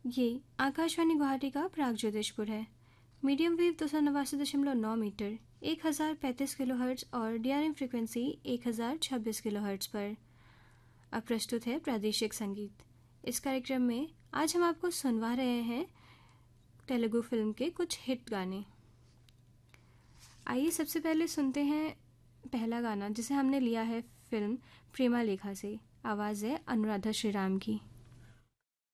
ये आकाशवाणी गुवाहाटी का प्रागज्योतिषपुर है। मीडियम वेव 289.9 मीटर 1035 किलोहर्ट्ज़ और डीआरएम फ्रिक्वेंसी 1026 किलोहर्ट्ज़ पर। अब प्रस्तुत है प्रादेशिक संगीत। इस कार्यक्रम में आज हम आपको सुनवा रहे हैं तेलुगु फिल्म के कुछ हिट गाने। आइए सबसे पहले सुनते हैं पहला गाना, जिसे हमने लिया है फिल्म प्रेमा लेखा से। आवाज़ है अनुराधा श्रीराम की।